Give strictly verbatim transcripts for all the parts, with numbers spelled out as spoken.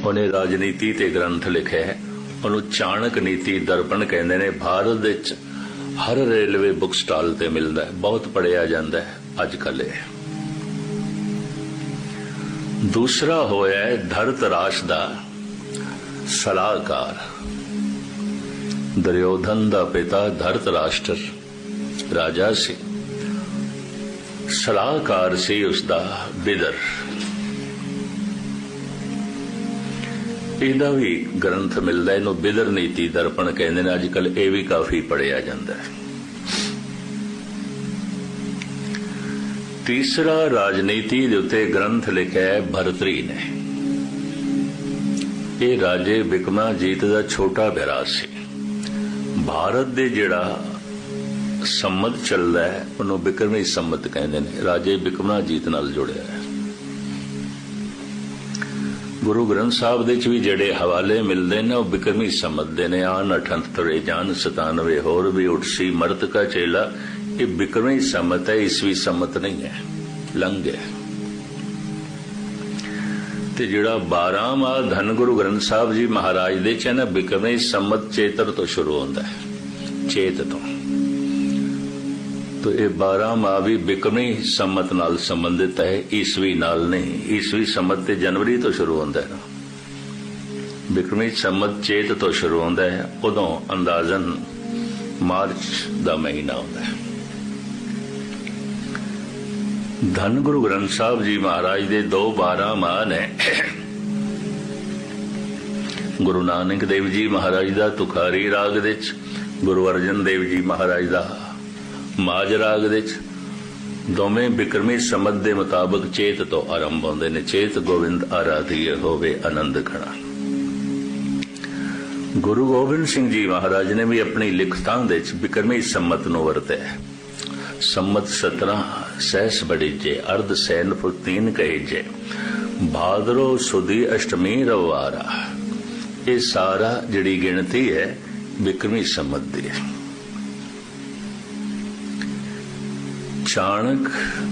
ਉਹਨੇ ਰਾਜਨੀਤੀ ਤੇ ਗ੍ਰੰਥ ਲਿਖਿਆ ਹੈ, ਉਹਨੂੰ ਚਾਣਕ ਨੀਤੀ ਦਰਪਣ ਕਹਿੰਦੇ ਨੇ। ਭਾਰਤ ਵਿੱਚ ਹਰ ਰੇਲਵੇ ਬੁੱਕ ਸਟਾਲ ਤੇ ਮਿਲਦਾ ਹੈ, ਬਹੁਤ ਪੜਿਆ ਜਾਂਦਾ ਹੈ ਅੱਜ ਕੱਲ੍ਹ ਇਹ। ਦੂਸਰਾ ਹੋਇਆ ਹੈ ਧਰਤਰਾਸ਼ ਦਾ ਸਲਾਹਕਾਰ। ਦੁਰਯੋਧਨ ਦਾ ਪਿਤਾ ਧਰਤਰਾਸ਼ਟਰ ਰਾਜਾ ਸੀ, ਸਲਾਹਕਾਰ ਸੀ ਉਸਦਾ ਬਿਦਰ। ਇਹਦਾ ਵੀ ਗ੍ਰੰਥ ਮਿਲਦਾ, ਇਹਨੂੰ ਬਿਦਰ ਨੀਤੀ ਦਰਪਣ ਕਹਿੰਦੇ ਨੇ। ਅੱਜ ਕੱਲ ਇਹ ਵੀ ਕਾਫੀ ਪੜਿਆ ਜਾਂਦਾ ਹੈ। ਤੀਸਰਾ ਰਾਜਨੀਤੀ ਦੇ ਉੱਤੇ ਗ੍ਰੰਥ ਲਿਖਿਆ ਹੈ ਭਰਤਰੀ ਨੇ। ਇਹ ਰਾਜੇ ਬਿਕਮਾਜੀਤ ਦਾ ਛੋਟਾ ਭਰਾ ਸੀ। ਭਾਰਤ ਦੇ ਜਿਹੜਾ ਸੰਮਤ ਚੱਲਦਾ ਹੈ ਉਹਨੂੰ ਬਿਕਰਮੀ ਸੰਮਤ ਕਹਿੰਦੇ ਨੇ। ਰਾਜੇ ਬਿਕਮਾਜੀਤ ਨਾਲ ਜੁੜਿਆ ਹੈ। ਗੁਰੂ ਗ੍ਰੰਥ ਸਾਹਿਬ ਦੇ ਚ ਵੀ ਜਿਹੜੇ ਹਵਾਲੇ ਮਿਲਦੇ ਨੇ ਉਹ ਬਿਕਰਮੀ ਸੰਮਤ ਦੇ ਨੇ। ਆਨ ਅਠੰਤਰੇ ਜਾਨ ਸਤਾਨਵੇਂ ਹੋਰ ਵੀ ਉਠਸੀ ਮਰਤ ਕਾ ਚੇਲਾ। ਇਹ ਬਿਕਰਮੀ ਸੰਮਤ ਹੈ, ਈਸਵੀ ਸੰਮਤ ਨਹੀਂ ਹੈ, ਲੰਘ ਗਿਆ। ਤੇ ਜਿਹੜਾ ਬਾਰਾਂ ਮਾਹ ਧੰਨ ਗੁਰੂ ਗ੍ਰੰਥ ਸਾਹਿਬ ਜੀ ਮਹਾਰਾਜ ਦੇ ਚ ਹੈ ਨਾ, ਬਿਕਰਮੀ ਸੰਮਤ ਚੇਤਰ ਤੋਂ ਸ਼ੁਰੂ ਹੁੰਦਾ ਹੈ, ਚੇਤ ਤੋਂ। तो ये बारह माह भी बिकमी सम्मत नाल संबंधित है, ईसवी नाल नहीं। ईसवी सम्मत ते जनवरी तो शुरू होता है ना, बिकमी सम्मत चेत तो शुरू होता है। उदों अंदाजन मार्च का महीना होता है। धन गुरु ग्रंथ साहब जी महाराज दे दो बारह माह ने। गुरु नानक देव जी महाराज का तुखारी राग दे, गुरु अर्जन देव जी महाराज का माज राग दे। दोवें बिक्रमी सम्मत दे मुताबिक चेत तो आरंभ होंदे ने। चेत गोविंद आराधिए होवे आनंद खड़ा। गुरु गोबिंद सिंह जी महाराज ने भी अपनी लिखतां दे बिक्रमी सम्मत नूं वरतिया। सम्मत सत्रह सहस बड़ीजे अर्ध सैन फुतीन कहीजे भादरो सुदी अष्टमी रवारा। ये सारा जिहड़ी गिणती है बिक्रमी सम्मत दी है। चाणक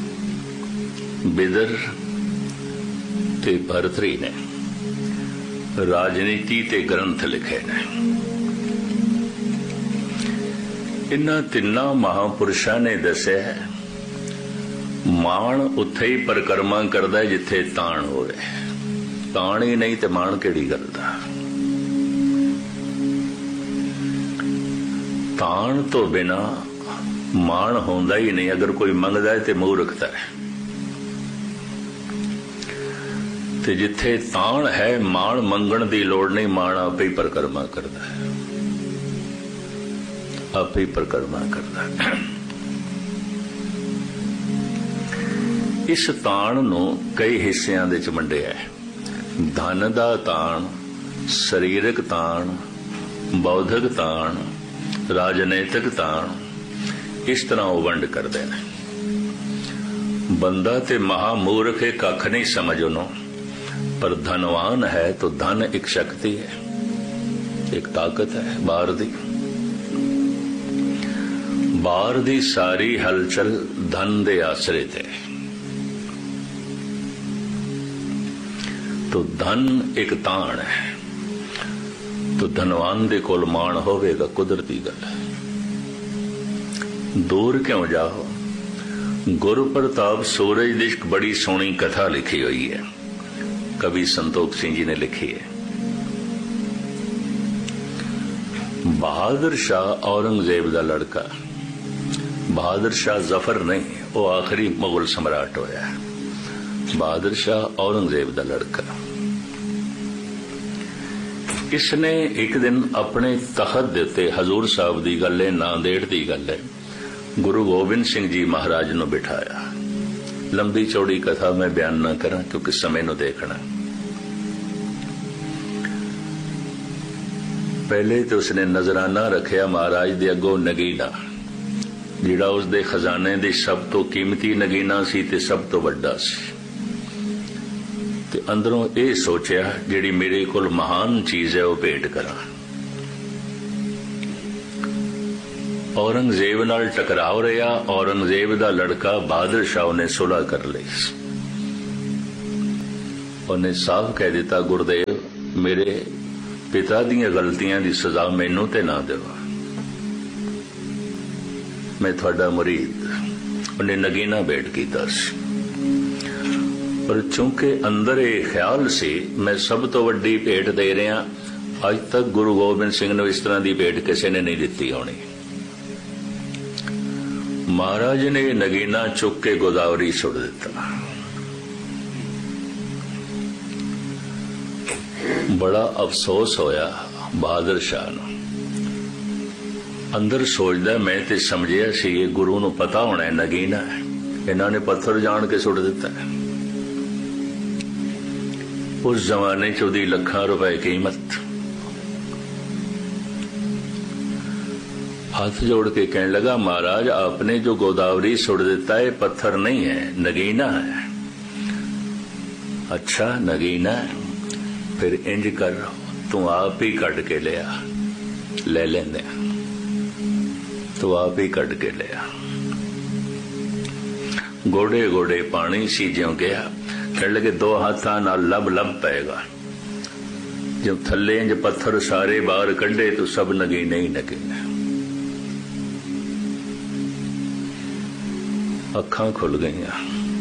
बिदर ते भरतरी ने राजनीति ते ग्रंथ लिखे ने। इन्हां तिन्नां महापुरुषां ने दस्या है माण उत्थे ही परिक्रमा करदा है जिथे ताण होवे। ताण ही नहीं ते माण किहड़ी गल दा। ताण तो बिना माण होंदा ही नहीं। अगर कोई मंगदा है तो मूर्खता है। ते जिथे ताण है माण मंगण दी लोड़ नहीं। माण आप ही परिक्रमा करदा है, आप ही परिक्रमा करदा है। इस ताण नूं कई हिस्सियां दे च वंडिया है। धन दा ताण, शरीरक ताण, बौद्धिक ताण, राजनीतिक ताण, इस तरह वो वंड करते हैं। बंदा ते महामूर्ख है, कख नहीं समझ उन्हों, पर धनवान है तो धन एक शक्ति है, एक ताकत है बाहर दी। बाहर दी सारी हलचल धन दे आश्रित है। तो धन एक ताण है, तो धनवान दे कोल माण होवेगा, कुदरती गल है। दूर क्यों जाओ। गुरु प्रताप सूरज दी बड़ी सोहनी कथा लिखी हुई है, कवि संतोख सिंह जी ने लिखी है। बहादुर शाह औरंगजेब का लड़का, बहादुर शाह जफर नहीं, वो आखिरी मुगल सम्राट होया है। बहादुर शाह औरंगजेब का लड़का। इसने एक दिन अपने तखत दे उत्ते हजूर साहब की गल है, नांदेड़ की गल है, गुरु गोबिंद सिंह जी महाराज नूं बिठाया। लंबी चौड़ी कथा मैं बयान ना करा क्योंकि समय नूं देखना। पहले तो उसने नजराना रखिया महाराज दे अगों नगीना, जिहड़ा उसदे खजाने दी सब तो कीमती नगीना सी ते सब तो वड्डा सी। ते अंदरों ये सोचिया जिहड़ी मेरे कोल महान चीज है वो भेंट करा। औरंगजेब नाल टकराव रहा। औरंगजेब दा लड़का बहादुर शाह ने सुलह कर ली। उन्हें साफ कह दिता, गुरुदेव मेरे पिता दीयां गलतियां दी सजा मैनू ते ना देव, मैं तुहाडा मुरीद। उन्हें नगीना भेंट कीता सी, पर चूंकि अंदर ये ख्याल से मैं सब तो वड्डी भेंट दे रहा, अज तक गुरु गोबिंद सिंह ने इस तरह की भेंट किसी ने नहीं दी होनी। महाराज ने नगीना चुक के गोदावरी सुट दिता। बड़ा अफसोस होया बहादुर शाह नूं। अंदर सोचदा मैं ते समझिया सी ये गुरु नूं पता होना है नगीना है, इन्हां ने पत्थर जान के सुट दिता है। उस जमाने च उहदी लखां रुपए कीमत। हाथ जोड़ के कहने लगा, महाराज आपने जो गोदावरी सुट दिता है पत्थर नहीं है, नगीना है। अच्छा नगीना है, फिर इंज कर तू आप ही कट के लिया, ले लेंदे तू आप ही कट के लिया। गोडे गोडे पानी सी ज्यों गया, कह लगे दो हाथा नाल लब लब पेगा। जब थले इंज पत्थर सारे बाहर कढ़े तो सब नगीने ही नगीने। अखां खुल गईयां,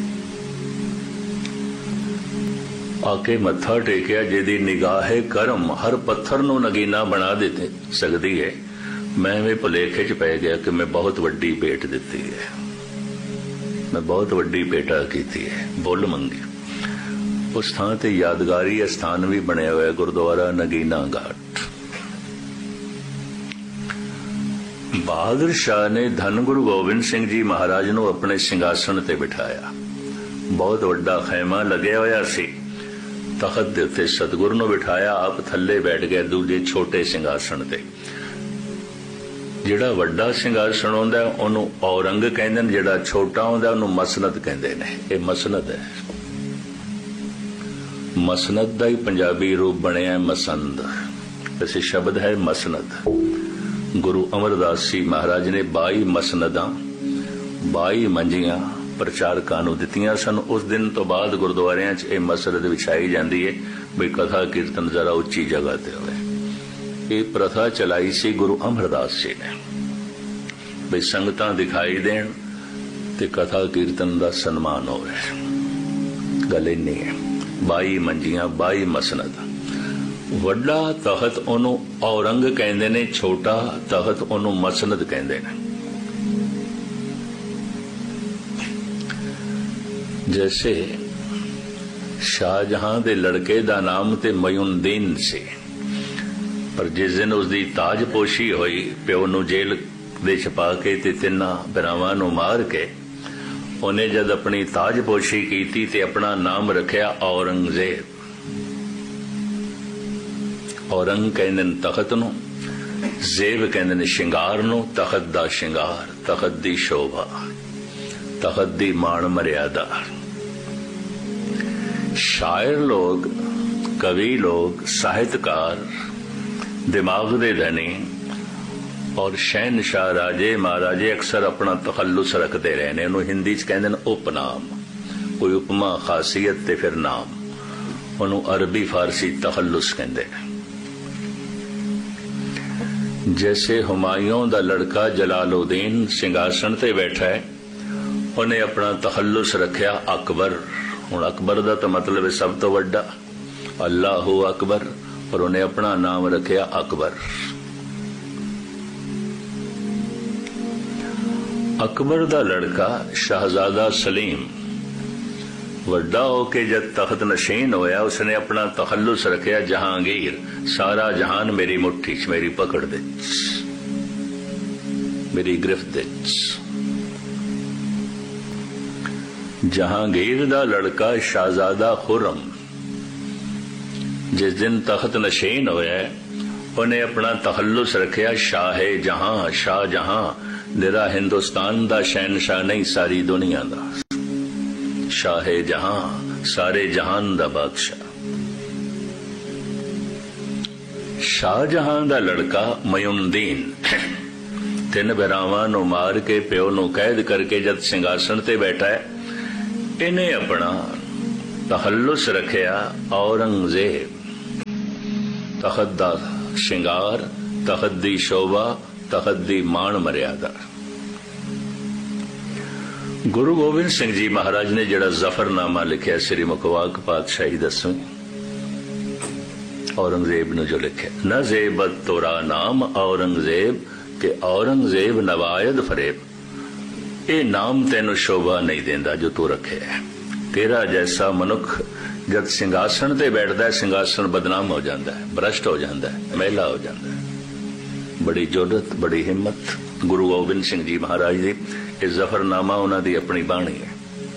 आके मत्था टेकिया। जिहदी निगाहे करम हर पत्थर नूं नगीना बना दे सकदी है, मैं भी भुलेखे च पै गया कि मैं बहुत वड्डी भेंट दिती है, मैं बहुत वड्डी भेंटा कीती है, बुल मंगी। उस थां ते यादगारी स्थान भी बनिया हुआ गुरुद्वारा नगीना घाट। बहादुर शाह ने धन गुरु गोबिंद सिंह जी महाराज नूं अपने सिंघासन ते बिठाया। बहुत वड्डा खैमा लग्या होया सी, तखत दे उत्ते सतगुरु नूं बिठाया, आप थल्ले बैठ गए दूजे छोटे सिंघासन ते। जिहड़ा वड्डा सिंघासन हुंदा ओनूं औरंग कहंदे ने, जिहड़ा छोटा हुंदा ओनूं मसनद कहंदे ने। ये मसनद है, मसनद दा ही पंजाबी रूप बनिया मसंद। वैसे शब्द है मसनद। गुरु अमरदास जी महाराज ने बाई मसनदां बाई मंजियां प्रचारकां नूं दित्तियां सन। उस दिन तो बाद गुरुद्वारियां च यह मसनद विछाई जाती है भी कथा कीर्तन जरा उच्ची जगह ते होवे। ये प्रथा चलाई सी गुरु अमरदास जी ने भी संगतां दिखाई देण ते कथा कीर्तन दा सन्मान होवे। गल इन्नी है, बाई मंजियां बाई मसनद। वड्डा तखत ओनू औरंग कहंदे ने, छोटा तखत ओनू मसनद कहंदे ने। जैसे शाहजहां दे लड़के दा नाम ते मयूनदीन से, पर जिस दिन उसकी ताजपोशी हुई, प्यो नूं जेल दे छपा के ते तिन्ना भरावां नूं मार के उन्हें जद अपनी ताजपोशी की ते अपना नाम रखिया औरंगजेब। औरंग कहंदे ने तखत नूं, जेब कहंदे ने शिंगार नूं। तखत दा शिंगार, तखत दी शोभा, तखत दी मान मर्यादा। शायर लोग, कवि लोग, साहित्यकार, दिमाग दे धनी और शहनशाह राजे महाराजे अक्सर अपना तखल्लुस रखते रहे ने। उन्होंने हिंदी च कहंदे ने उपनाम, कोई उपमा खासियत ते फिर नाम। उन्होंने अरबी फारसी तखल्लुस कहंदे ने। जैसे हुमायूं दा लड़का जलालुद्दीन सिंघासन ते बैठा है, उन्हें अपना तखल्लुस रखिया अकबर। हुण अकबर दा तो मतलब है सब तो वड्डा, अल्लाहु अकबर, और उन्हें अपना नाम रखिया अकबर। अकबर दा लड़का शहजादा सलीम वड्डा होके जब तख्त नशीन होया, उसने अपना तखल्लुस रखिया जहांगीर। सारा जहान मेरी मुट्ठी च, मेरी पकड़ दे, मेरी गिरफ्त दे। जहांगीर दा लड़का शाहजादा खुर्रम जिस दिन तख्त नशीन होया, उन्हें अपना तखल्लुस रखिया शाहे जहां। शाह जहां निरा हिंदुस्तान दा शहनशाह नहीं, सारी दुनिया दा शाहे जहां, सारे जहान दा बादशाह। शाहजहां दा लड़का मयूनदीन तीन भरावां नूं मार के प्यो नूं कैद करके जद सिंघासन ते बैठा है, इन्हें अपना तखल्लुस रखिया औरंगजेब। तखत दा शिंगार, तखत दी शोभा, तखत दी मान मर्यादा। गुरु गोबिंद सिंह जी महाराज ने जिहड़ा जफरनामा लिखिया श्री मुखवाक पातशाही दसवीं औरंगजेब ने जो लिखे, न जेबत तोरा नाम औरंगजेब के औरंगजेब नवायद फरेब, ये नाम तेन शोभा नहीं देंदा जो तू रखे है। तेरा जैसा मनुख जब सिंघासन ते बैठता है, सिंघासन बदनाम हो जाता है, भ्रष्ट हो जाता है, मैला हो जाता है। बड़ी जुर्रत, बड़ी हिम्मत गुरु गोबिंद सिंह जी महाराज दी। ये जफरनामा उन्होंने अपनी बाणी है।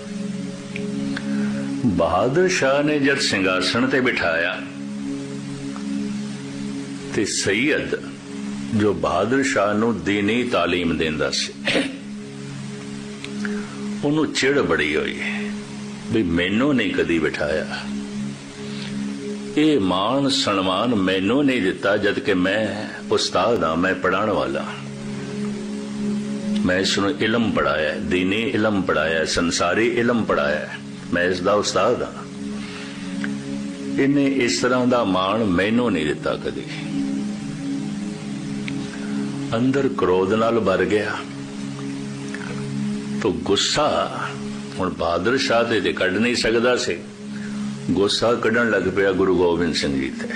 बहादुर शाह ने जब सिंघासन ते बिठाया ते सैयद जो बहादुर शाह नू दीनी तालीम देंदा सी, उन्हों चिड़ बड़ी हुई भी मैनू नहीं कदी बिठाया, ये मान सन्मान मैनू नहीं दिता, जबकि मैं उस्ताद हाँ, मैं पढ़ाने वाला, मैं इसनू इलम पढ़ाया, दीनी इलम पढ़ाया, संसारी इलम पढ़ाया, मैं इसदा उस्ताद हाँ। इन्हें इस तरह का मान मैनू नहीं दिता कदी। अंदर क्रोध नाल भर गया तो गुस्सा हुण बहादुर शाह ते कढ़ नहीं सकदा सी, गुस्सा कढ़न लग पिया गुरु गोबिंद सिंह जी ते।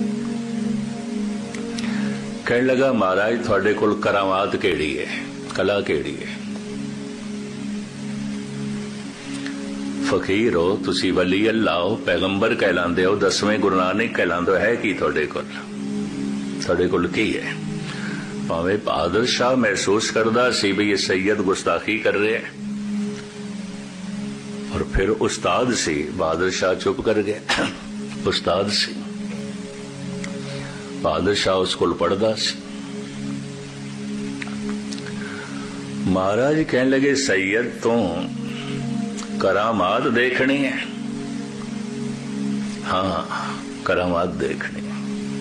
कहने लगा महाराज थोड़े कोल करामात केड़ी है, कला केड़ी है? फकीर हो तुसी, वली अल्लाह हो, पैगंबर कहलांदे हो, दसवें गुरु नानक कहलांदे हो, है की थोड़े कोल? थोड़े कोल की है? भावे बहादुर शाह महसूस करदा सी भी ये सैयद गुस्ताखी कर रहे हैं, और फिर उस्ताद सी, बहादुर शाह चुप कर गए। उस्ताद सी, बहादुर शाह उसको पढ़दा सी। महाराज कहने लगे सैयद तो करामात देखनी है? हाँ करामात देखनी है।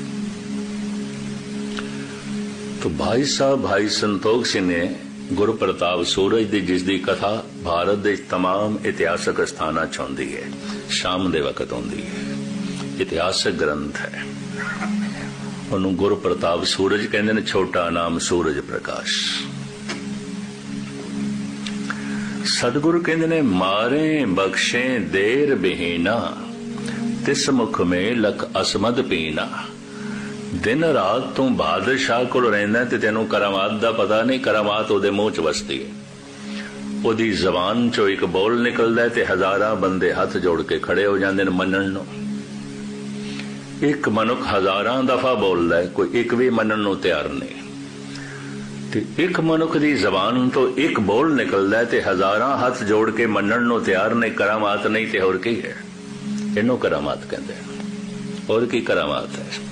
तो भाई साहब भाई संतोख सिंह ने गुरु प्रताप सूरज दी जिसदी कथा भारत दे तमाम इतिहासक स्थानां च आउंदी है, शाम दे वक्त आउंदी है, इतिहासक ग्रंथ है। उन्होंने गुरु प्रताप सूरज कहते हैं, छोटा नाम सूरज प्रकाश। सदगुरु कहते ने मारे बख्शे देर बिहीना, तिस मुख में लख असमद पीना। दिन रात तू बहादुर शाह कोल रहिंदा ते तेनू करामात दा पता नहीं, करामात ओदे मुंह च वसदी है। ओदी जबान चो एक बोल निकलदा है ते हजारां बंदे हाथ जोड़ के खड़े हो जांदे ने मनण नूं। एक मनुख हजारां दफा बोलदा है, कोई एक भी मनण नूं तैयार नहीं। एक मनुख दी जबान तो एक बोल निकलदा है ते हजारां हाथ जोड़ के मनण नूं तैयार ने, करामात नहीं ते होर की है? इनू करामात कहंदे हैं। और की करामात है?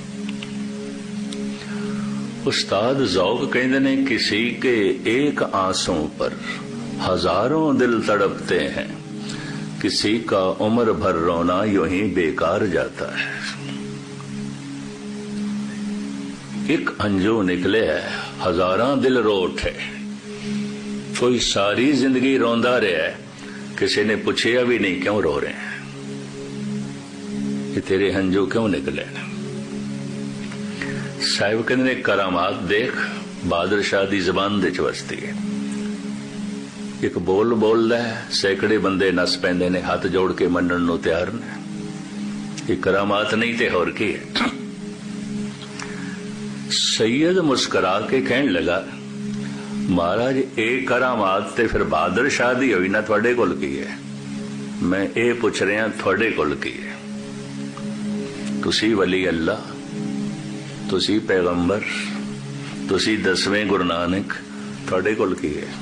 उस्ताद ज़ौक़ कहते ने किसी के एक आंसू पर हजारों दिल तड़पते हैं, किसी का उम्र भर रोना यूं ही बेकार जाता है। एक अंजू निकले है, हजारां दिल रो उठे। कोई सारी जिंदगी रोंदा रहा है, किसी ने पूछया भी नहीं क्यों रो रहे हैं, ये तेरे हंजू क्यों निकले? साहिब कहते ने करामात देख, बहादुर शाह दी जबान दे च वसदी है। एक बोल बोलदा है, सैकड़े बंदे नस पैंदे ने, हाथ जोड़ के मनण नूं तैयार ने। ये करामात नहीं ते होर की है? सैयद मुस्कुरा के कहने लगा महाराज एक करामात ते फिर बहादुर शाह दी होई ना, थोड़े कोल की है? मैं ये पुछ रहा थोड़े कोल की है? तुसी वली अल्लाह, तुसी पैगंबर, तुसी दसवें गुरु नानक, थोड़े कोल की है?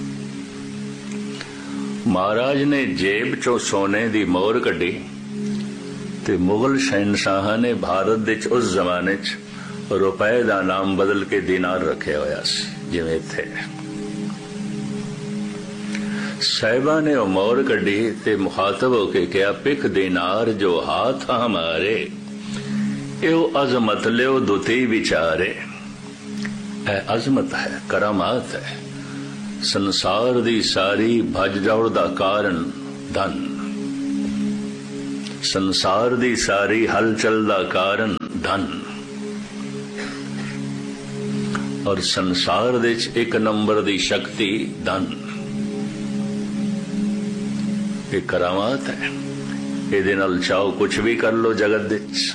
महाराज ने जेब चो सोने दी मोहर कड्डी ते मुगल शहनशाह ने भारत दे उस जमाने च रुपए दा नाम बदल के दीनार रखे होया सी, जिवें थे। साहिबा ने मोहर कड्डी ते मुखातब होके कहा, पिख दीनार जो हाथ हमारे, यो अजमत लो दुती विचारे। है अजमत है, करामात है। संसार दी सारी भज दौड़ दा कारण धन, संसार दी सारी हलचल दा कारण धन। और संसार दे च एक नंबर दी शक्ति धन, ये करामात है। इहदे नाल चाहो कुछ भी कर लो जगत दे च।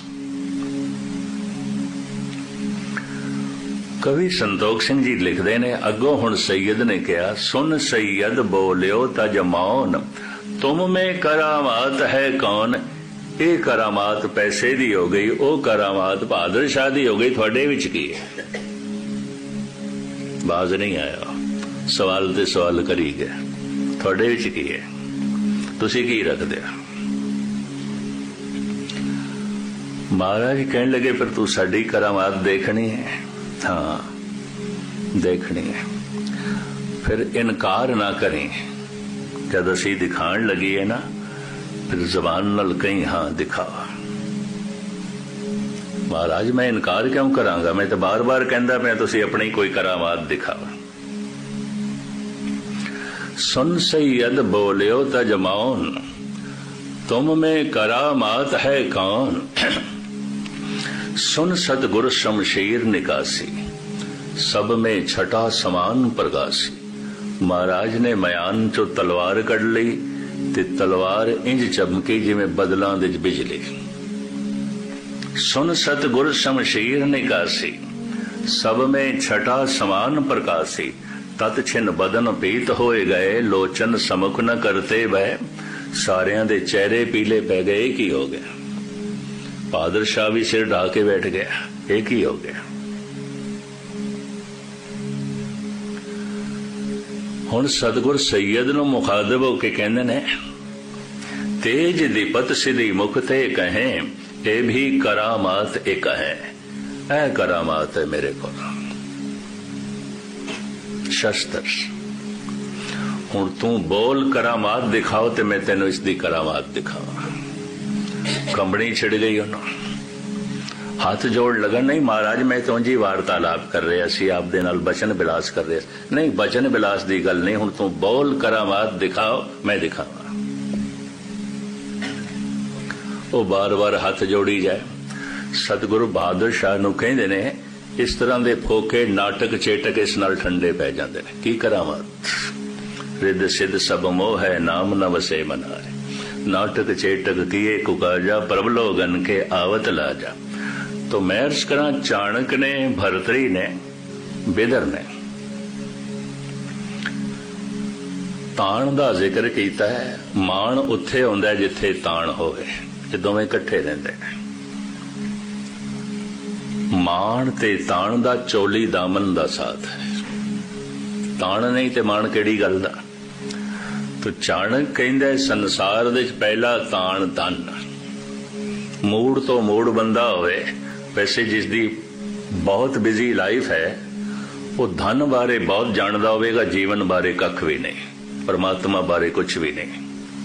कवि संतोख सिंह जी लिखते ने, अगों हुण सैयद ने कहा, सुन सैयद बोलियो तज मौन, तुम में करामात है कौन। ये करामात पैसे दी हो गई, ओ करामात बहादुर शाह दी हो गई, थोड़े विच की है? बाज नहीं आया, सवाल ते सवाल करी गया, थोड़े विच की है? तुसी की रखदे हो? महाराज कहने लगे, फिर तू साडी करामात देखनी है? हाँ देखनी है। फिर इनकार ना करें, जब असी दिखाण लगी है ना, फिर जबान नाल कहीं हाँ दिखावा। महाराज मैं इनकार क्यों करांगा, मैं तो बार बार कहंदा मैं, तुसी अपनी कोई करामात दिखावा। सुन सैयद बोलियो तज मौन, तुम में करामात है कौन। सुन सतगुर शमशीर निकासी, सब में छठा समान प्रकाशी। महाराज ने मयान चो तलवार कढ़ ली, ते तलवार इंज चमकी जिवें बदलां दे बिजली। सुन सतगुर शमशीर निकासी, सब में छठा समान प्रकाशी। तत छिन बदन पीत होए गए, लोचन समुख न करते वह। सारियां दे चेहरे पीले पै गए, की हो गया? बहादुर शाह भी सिर ढा के बैठ गया, एक ही हो गया। हुण सतगुर सैयद नूं मुखादब होके कहंदे ने, तेज दीपत सिधी मुख ते कहें, ए भी करामात एक है। ऐ करामात है मेरे को शस्त्र। हुण तू बोल करामात दिखाओ, ते मैं तेनों इसदी करामात दिखावा। कंबनी छिड़ गई उन्होंने, हाथ जोड़ लगन, नहीं महाराज मैं तो जी वार्तालाप कर रहे सी, आप दे नाल बचन बिलास कर रहे। नहीं बचन बिलास दी गल नहीं, हुण तू बोल करामात दिखाओ, मैं दिखावा। वो बार बार हाथ जोड़ी जाए। सतगुरु बहादुर शाह नूं कहंदे ने, इस तरह दे फोके नाटक चेटक इस नाल ठंडे पै जांदे ने। की करामात। रिद सिद्ध सब मोह है, नाम न वसे मनाए। नाटक चेटक किए कुकाजा, प्रबलोगन के आवत लाजा। तो मैं अर्ज करा, चाणक ने, भरतरी ने, बिदर ने ताण दा जिक्र कीता है। माण उत्थे हुंदा है जिथे ताण होवे, ते दोवें इकट्ठे रहिंदे ने। माण ते ताण दा चोली दामन दा साथ है। ताण नहीं ते माण केड़ी गल दा। तो चाणक कहंदा है, संसार दे पहला ताण धन। मूड तो मूड बंदा होवे, वैसे जिसदी बहुत बिजी लाइफ है, वो धन बारे बहुत जानदा होवेगा, जीवन बारे कख भी नहीं, परमात्मा बारे कुछ भी नहीं।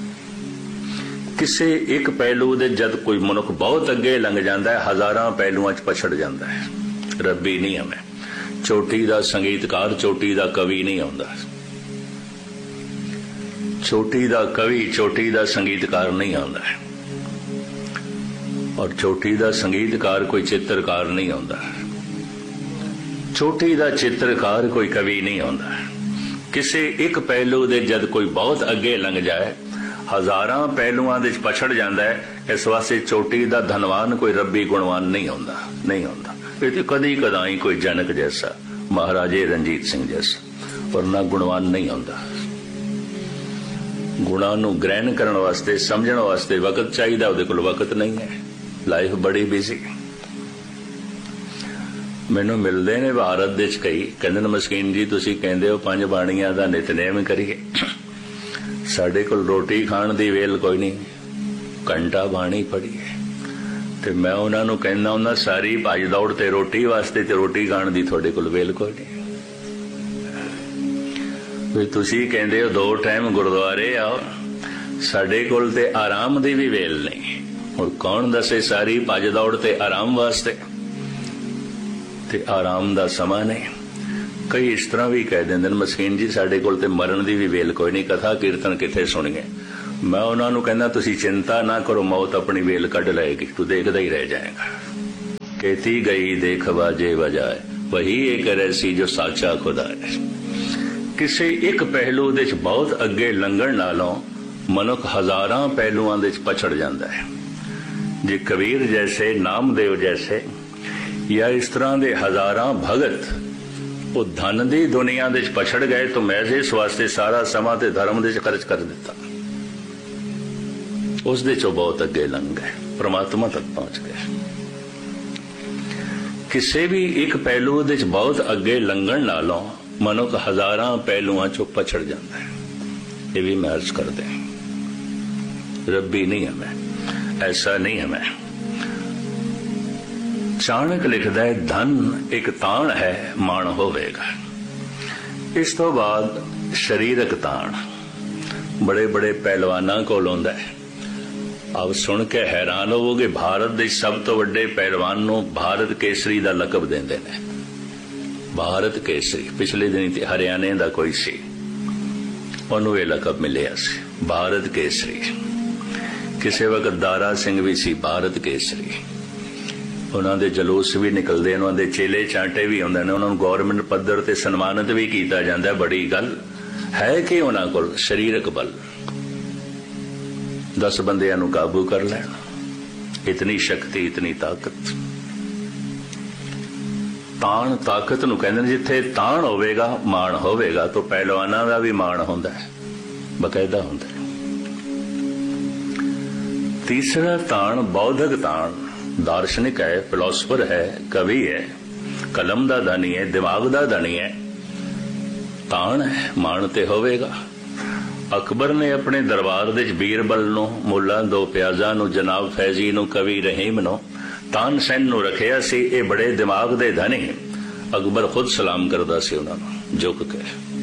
किसे एक पहलू दे जद कोई मनुख बहुत अगे लंघ जाता है, हजारां पहलुआं च पछड़ जाता है। रब्बी नहीं हमें, चोटी दा संगीतकार, चोटी दा कवि नहीं आउंदा। चोटी दा कवि, चोटी दा संगीतकार नहीं आउंदा है, और चोटी दा संगीतकार कोई चित्रकार नहीं आउंदा। चोटी दा चित्रकार कोई कवि नहीं आउंदा। किसे एक पहलू दे जद कोई बहुत अगे लंघ जाए, हजारां पहलुआं दे पछड़ जाता है। इस वास्ते चोटी दा धनवान कोई रब्बी गुणवान नहीं आउंदा, नहीं आउंदा। ये तो कदी कदाई कोई जनक जैसा, महाराजे रंजीत सिंह जैसा, पर ना गुणवान नहीं आउंदा। गुणा नूं ग्रहण करन वास्ते, समझण वास्ते वक्त चाहिए, उहदे कोल वक्त नहीं है। लाइफ बड़ी बिजी। मैनू मिलते ने भारत दे कई, कहंदे ने मस्कीन जी तुसीं कहंदे हो पंज बाणियां दा नितनेम करिए, साडे कोल रोटी खाण दी वेल कोई नहीं, घंटा बाणी पढ़ीए। ते मैं उन्हां नूं कहंदा हुंदा, सारी भज दौड़ ते रोटी वास्ते, ते रोटी खाण दी तुहाडे कोल वेल कोई नहीं। वे तुसीं कहंदे हो दो टाइम गुरुद्वारे आओ, साडे कोल ते आराम दी भी वेल नहीं। हुण कौन दसे सारी भज दौड़ ते आराम वास्ते, ते आराम दा समा नहीं। कई इस तरह भी कह देंदे मस्कीन जी साडे कोल ते मरण दी भी वेल कोई नहीं, कथा कीर्तन किथे सुणीए। मैं उन्हां नूं कहंदा तुसीं चिंता ना करो, मौत अपनी वेल कढ लएगी, तू देखदा ही रह जाएगा। कहती गई देख बाजे बजाए, वही एक रैसी जो साचा खुदा है। किसी एक पहलू दे च बहुत अगे लंघण नालों मनुख हजारां पहलुआं दे च पछड़ जाता है। जे कबीर जैसे, नामदेव जैसे या इस तरह दे हजारां भगत वो धन दी दुनिया दे च पछड़ गए तो मैं इस वास्ते सारा समा ते धर्म दे च खर्च कर दिता, उस दे चो बहुत अगे लंघ गए, परमात्मा तक पहुंच गए। किसी भी एक पहलू दे च बहुत अगे लंघण नालों मनुख हजारां पहलुआं चो पछड़ जाता है। ये भी मैं अर्ज कर दें, रब्बी नहीं है मैं, ऐसा नहीं है मैं। चाणक लिखदा है धन एक ताण है माण होवेगा। इस तो बाद शरीरक ताण बड़े बड़े पहलवानां कोल आउंदा है। अब सुन के हैरान होवोगे, भारत दे सब तो वड्डे पहलवान नूं भारत केसरी दा लकब देंदे ने। भारत केसरी पिछले दिन ते हरियाणे दा कोई सी, ओनू ये लकब मिलिया सी भारत केसरी। किसी वक्त दारा सिंह भी सी भारत केसरी। उन्हां दे जलूस भी निकलदे, उन्हां दे चेले चांटे भी हुंदे ने, उन्हां नूं गौरमेंट पद्धर ते सन्मानित भी कीता जांदा है। बड़ी गल है कि उन्हां कोल शरीरक बल दस बंदियां नूं काबू कर लेना, इतनी शक्ति, इतनी ताकत। ताण ताकत नूं कहंदे ने। जिथे ताण होवेगा माण होवेगा, तो पहलवानां दा भी माण हुंदा है, बकायदा हुंदा है। तीसरा ताण बौद्धिक ताण, दार्शनिक है, फिलोसफर है, कवि है, कलम दा धनी है, दिमाग दा धनी है। ताण है, माण ते होवेगा। अकबर ने अपने दरबार दे बीरबल नूं, मुला दो प्याजा नूं, जनाब फैजी नूं, कवि रहीम नूं, तानसेन नूं रखिया सी। ये बड़े दिमाग दे धनी। अकबर खुद सलाम करदा सी उन्हां नूं झुक के,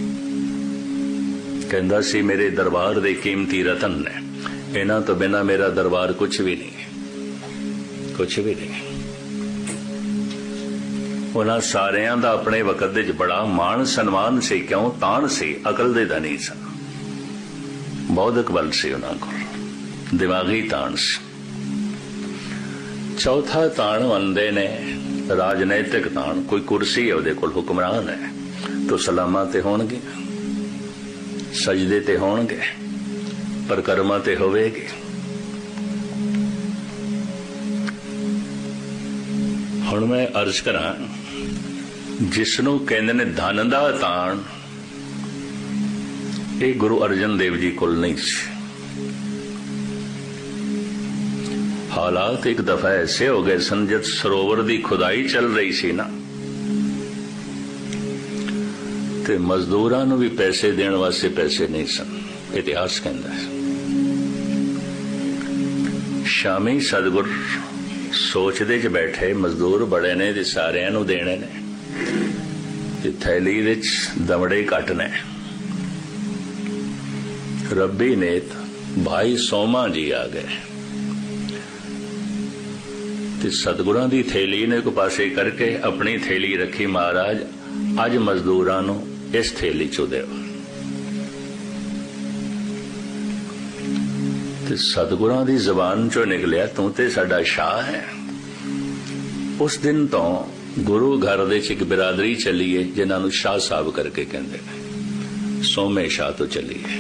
कहंदा सी मेरे दरबार दे कीमती रतन ने, इन्हां तो बिना मेरा दरबार कुछ भी नहीं, कुछ भी नहीं। उन्हां सारियां दा अपने वक्त दे बड़ा मान सन्मान सी। क्यों? ताण सी, अकल दे धनी सन, बौद्धिक बल से उन्हां कोल, दिमागी ताण से। चौथा ताण मनदे ने राजनैतिक ताण। कोई कुर्सी है उहदे कोल, हुक्मरान है, तो सलामां ते होणगे, सजदे ते होणगे, परिक्रमा ते होवेगी। हुण मैं अर्ज करां, जिसनूं कहंदे ने धन दा ताण, ये गुरु अर्जन देव जी कोल नहीं सी। हालात एक दफा ऐसे हो गए सन, जब सरोवर दी खुदाई चल रही सी ना, ते मजदूरां नूं भी पैसे देण वास्ते पैसे नहीं सन। इतिहास कहंदा है। शामी सतगुर सोचदे च बैठे, मजदूर बड़े ने ते सारियां नूं देणे ने, ते थैली विच दमड़े घट ने। रब्बी नेत भाई सोमा जी आ गए ते सतगुरां दी थैली ने एक पासे करके अपनी थैली रखी। महाराज अज मजदूरां नूं इस थैली चो देओ। ते सतगुरां दी जबान चो निकलिया, तू ते साडा शाह है। उस दिन तो गुरु घर दे च एक बिरादरी चली है जिन्हां नूं शाह साहब करके कहंदे ने, सोमे शाह तो चली है।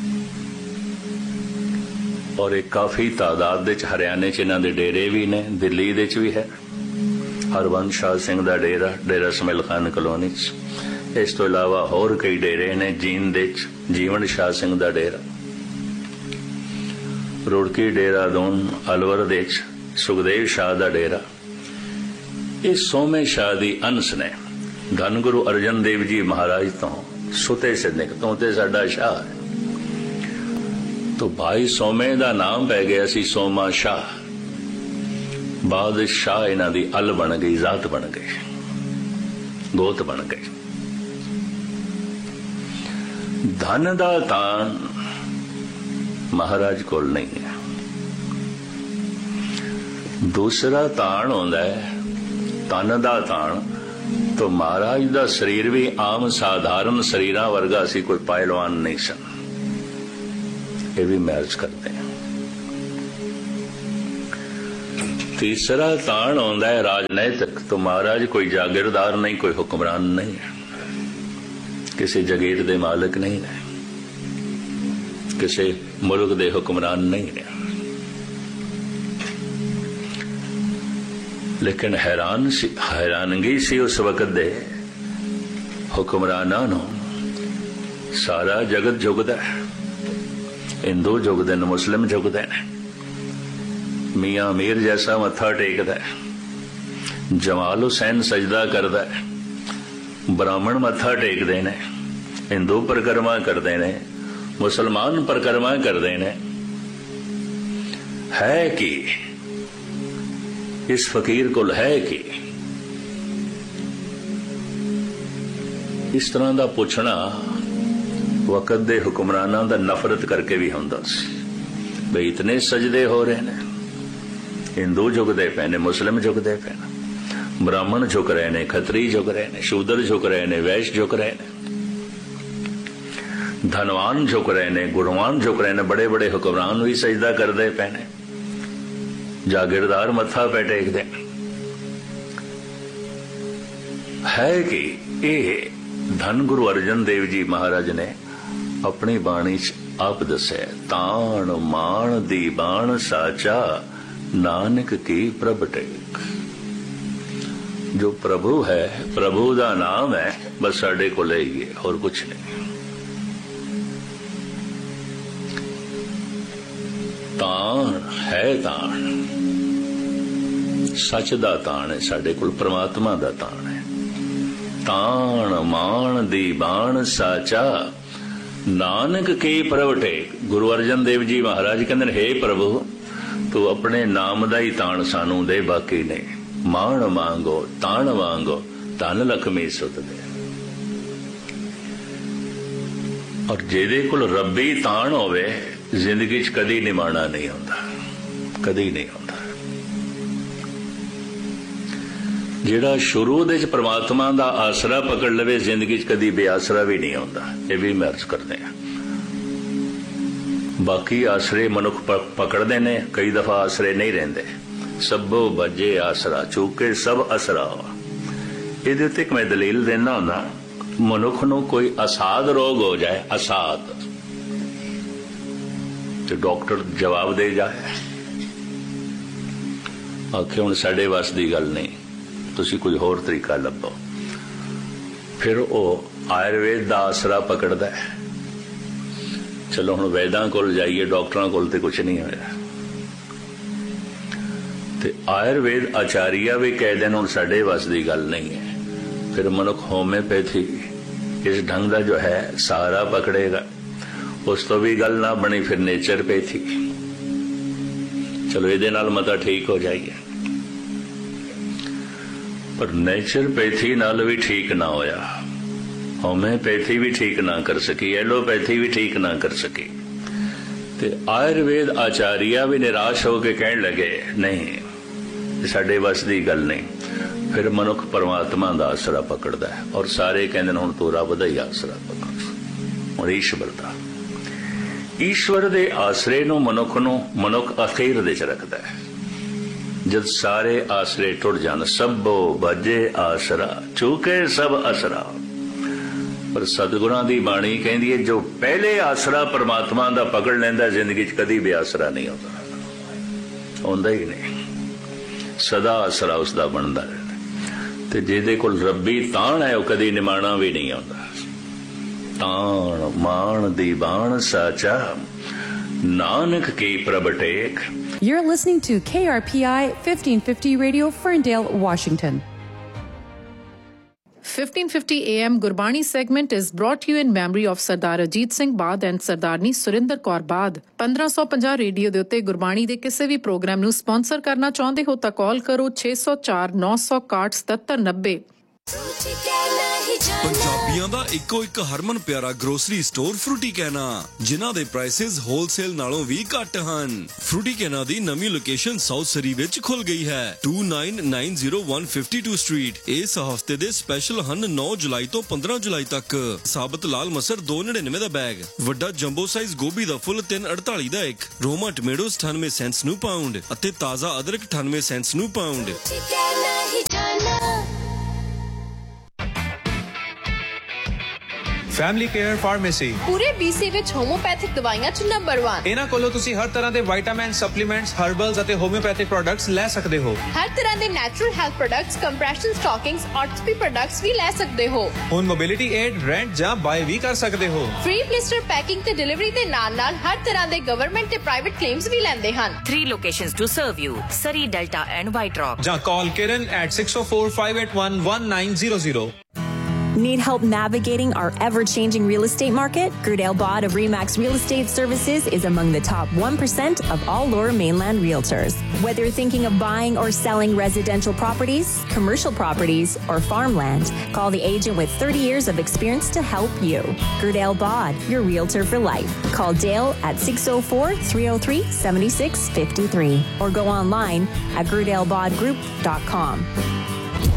और एक काफी तादाद दे च हरियाणे च इन्हां दे डेरे भी ने, दिल्ली दे च भी है, हरबंस शाह सिंह दा डेरा, डेरा समिल खान कलोनी च। इस तो इलावा होर कई डेरे ने, जींद दे च जीवन शाह सिंह दा डेरा, रुड़की डेरा दून, अलवर दे च सुखदेव शाह दा डेरा। इस सोमे शाह दी अंश ने धन गुरु अर्जन देव जी महाराज तो सुते से निकतों ते साडा शाह है। तो भाई सोमे दा नाम पै गया सी सोमा शाह। बाद शाह इन्हां दी अल बन गई, जात बन गई, गोत बन गई। धन दा तान महाराज कोल नहीं है। दूसरा तान होंदा है तन दा तान। तो महाराज दा शरीर भी आम साधारण शरीरां वर्गा सी, कोई पहलवान नहीं सन। ये भी मैं अर्ज करते हैं। तीसरा ताण आउंदा है राजनैतिक। तो महाराज कोई जागीरदार नहीं, कोई हुक्मरान नहीं है, किसी जगीर दे मालिक नहीं है, किसी मुल्क दे हुक्मरान नहीं है। लेकिन हैरान सी हैरानगी सी उस वक्त दे हुक्मरानां नूं। सारा जगत झुकदा है, हिंदू झुकदे ने, मुस्लिम झुकदे ने, मियां मीर जैसा मत्था टेकदा है, जमाल हुसैन सजदा करदा है, ब्राह्मण मत्था टेकदे ने, हिंदू परिक्रमा करदे ने, मुसलमान परिक्रमा करदे ने। है कि इस फकीर कोल है कि इस तरह का पुछना वक़्त दे हुक्मरानां दा नफरत करके भी हुंदा सी। बई इतने सजदे हो रहे ने, हिंदू झुकदे पे ने, मुस्लिम झुकदे पे ने, ब्राह्मण झुक रहे ने, खत्री झुक रहे ने, शूदर झुक रहे ने, वैश्य झुक रहे ने, धनवान झुक रहे ने, गुणवान झुक रहे ने, बड़े बड़े हुक्मरान भी सजदा करदे पे ने, जागीरदार मत्था पे टेकदे। है कि ये धन गुरु अर्जन देव जी महाराज ने अपनी बाणी च आप दसे, ताण माण दी बाण साचा नानक की प्रभ टेक। जो प्रभु है, प्रभु दा नाम है, बस साडे को ले ही है, और कुछ नहीं। ताण है, ताण सच दा ताण है, साडे कोल परमात्मा दा ताण है। ताण माण दी बाण साचा नानक की प्रभ टेक। गुरु अर्जन देव जी महाराज कहंदे, हे प्रभु तू अपने नाम दा ही ताण सानू दे, बाकी नहीं। माण मांगो ताण मांगो, धन लक्ष्मी सुत दे। और जेदे कोल रब्बी ताण होवे, जिंदगी च कदी निमाणा नहीं होंदा, कदी नहीं होंदा। जेड़ा शुरू दे च परमात्मा दा आसरा पकड़ लवे, जिंदगी च कदी बेआसरा भी नहीं होंदा। ये भी मैं अर्ज करदे हां। बाकी आसरे मनुख पकड़ते ने, कई दफा आसरे नहीं रहिंदे। सभो बजे आसरा चूके सब असरा। इहदे उत्ते एक मैं दलील देना हुंदा, मनुख नूं कोई असाध रोग हो जाए, असाध, तो डॉक्टर जवाब दे जाए, आखे हुण साडे वस दी गल नहीं, तुसीं कोई होर तरीका लभो। फिर वह आयुर्वेद दा आसरा पकड़दा है। चलो हुण वैदां कोल जाइए, डॉक्टरां कोल ते कुछ नहीं होया। ते आयुर्वेद आचार्य भी कह देन हुण साडे वस दी गल नहीं है। फिर मनुख होम्योपैथी इस ढंग का जो है सहारा पकड़ेगा, उस तो भी गल ना बनी, फिर नेचरपैथी। चलो ये नाल मता ठीक हो जाइए, पर नेचरपैथी नाल भी ठीक ना होया, होम्योपैथी भी ठीक ना कर सकी, एलोपैथी भी ठीक ना कर सकी। ते आयुर्वेद आचार्य भी निराश होकर कहने लगे, नहीं साडे वस दी गल नहीं। फिर मनुख परमात्मा दा आसरा पकड़दा है, और सारे कहंदे हुण तू रब दा ही आसरा पकड़, और ईश्वर दा। ईश्वर दे आसरे नूं मनुख नूं मनुख अखीर दे च रखदा है। जद सारे आसरे टुट जान, सबो बजे आसरा चूके सब असरा। पर सतगुरां दी बाणी कहंदी है, जो पहले आसरा परमात्मा दा पकड़ लैंदा, जिंदगी च कदी भी आसरा नहीं होंदा, होंदा ही नहीं। सदा आसरा उसदा बनदा रहंदा। ते जिहदे कोल रब्बी ताण है, वह कदी निमाणा भी नहीं होंदा। ताण माण दी बाण साचा नानक की प्रभ take. You're listening to K R P I fifteen fifty Radio, Ferndale, Washington. fifteen fifty A M Gurbani segment is brought to you in memory of Sardar Ajit Singh Baad and Sardarni Surinder Kaur Baad. fifteen fifty radio ਦੇ ਉੱਤੇ ਗੁਰਬਾਣੀ ਦੇ ਕਿਸੇ ਵੀ programme ਨੂੰ sponsor ਕਰਨਾ ਚਾਹੁੰਦੇ ਹੋ ਤਾਂ ਕਾਲ ਕਰੋ six oh four nine one one seven seven nine zero। ਪੰਜਾਬੀਆਂ ਦਾ ਇੱਕੋ ਇੱਕ ਹਰਮਨ ਪਿਆਰਾ ਗਰੋਸਰੀ ਸਟੋਰ ਫਰੂਟੀ ਕੈਨਾ, ਜਿਨ੍ਹਾਂ ਦੇ ਪ੍ਰਾਈਸਿਸ ਹੋਲਸੇਲ ਨਾਲੋਂ ਵੀ ਘੱਟ ਹਨ। ਫਰੂਟੀ ਕੈਨਾ ਦੀ ਨਵੀਂ ਲੋਕੇਸ਼ਨ ਸਾਊਥ ਸਰੀ ਵਿੱਚ ਖੁੱਲ ਗਈ ਹੈ, two nine nine zero one five two street. ਇਸ ਹਫਤੇ ਦੇ ਸਪੈਸ਼ਲ ਹਨ ਨੌ ਜੁਲਾਈ ਤੋਂ ਪੰਦਰਾਂ ਜੁਲਾਈ ਤੱਕ। ਸਾਬਤ ਲਾਲ ਮਸਰ ਦੋ ਨੜਿਨਵੇਂ ਦਾ ਬੈਗ, ਵੱਡਾ ਜੰਬੋ ਸਾਈਜ਼ ਗੋਭੀ ਦਾ ਫੁੱਲ ਤਿੰਨ ਅੜਤਾਲੀ ਦਾ ਇੱਕ, ਰੋਮਾ ਟਮੈਟੋਸ ਅਠਾਨਵੇਂ ਸੈਂਟਸ ਨੂੰ ਪਾਉਂਡ ਅਤੇ ਤਾਜ਼ਾ ਅਦਰਕ ਅਠਾਨਵੇਂ ਸੈਂਟਸ ਨੂੰ ਪਾਉਂਡ। ਫੈਮਿਲੀ ਕੇਅਰ ਫਾਰਮੇਸੀ ਪੂਰੇ ਬੀਸੀ ਵਿੱਚ ਹੋਮੋਪੈਥਿਕ ਦਵਾਈਆਂ ਚ ਨੰਬਰ one। ਇਹਨਾਂ ਕੋਲੋਂ ਤੁਸੀਂ ਹਰ ਤਰ੍ਹਾਂ ਦੇ ਵਿਟਾਮਿਨ, ਸਪਲੀਮੈਂਟਸ, ਹਰਬਲਸ ਅਤੇ ਹੋਮਿਓਪੈਥਿਕ ਪ੍ਰੋਡਕਟਸ ਲੈ ਸਕਦੇ ਹੋ। ਹਰ ਤਰ੍ਹਾਂ ਦੇ natural health products, compression ਸਟਾਕਿੰਗਸ, ਆਰਥੋਪੀ products ਵੀ ਲੈ ਸਕਦੇ ਹੋ। ਹੁਣ ਮੋਬਿਲਿਟੀ ਏਡ, ਰੈਂਟ ਜਾਂ ਬਾਏ ਵੀ ਕਰ ਸਕਦੇ ਹੋ। ਫ੍ਰੀ ਬਲਿਸਟਰ ਪੈਕਿੰਗ ਤੇ ਡਿਲੀਵਰੀ ਦੇ ਨਾਲ ਨਾਲ ਹਰ ਤਰ੍ਹਾਂ ਦੇ ਗਵਰਨਮੈਂਟ ਤੇ ਪ੍ਰਾਈਵੇਟ ਕਲੇਮਸ ਵੀ ਲੈਂਦੇ ਹਨ। Three locations to serve you: Surrey, Delta and White Rock. ਜਾਂ ਕਾਲ ਕਿਰਨ at six oh four five eight one one nine zero zero. Need help navigating our ever-changing real estate market? Gerdale Bod of Remax Real Estate Services is among the top one percent of all Lower Mainland realtors. Whether you're thinking of buying or selling residential properties, commercial properties, or farmland, call the agent with thirty years of experience to help you. Gerdale Bod, your realtor for life. Call Dale at six oh four three oh three seven six five three or go online at gerdale bod group dot com.